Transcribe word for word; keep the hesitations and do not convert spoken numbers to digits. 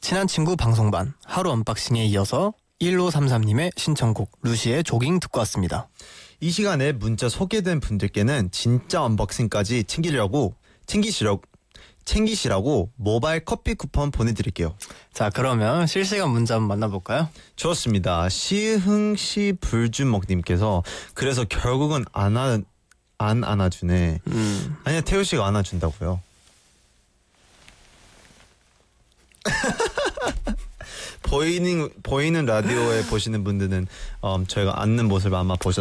친한 친구 방송반 하루 언박싱에 이어서 일오삼삼님의 신청곡 루시의 조깅 듣고 왔습니다. 이 시간에 문자 소개된 분들께는 진짜 언박싱까지 챙기려고 챙기시려고 챙기시라고 모바일 커피 쿠폰 보내드릴게요. 자, 그러면 실시간 문자 한번 만나볼까요? 좋습니다. 시흥시 불주먹님께서 그래서 결국은 안아 안 안아주네. 음. 아니야, 태우 씨가 안아준다고요. 보이는 보이는 라디오에 보시는 분들은 음, 저희가 앉는 모습을 아마 보셨.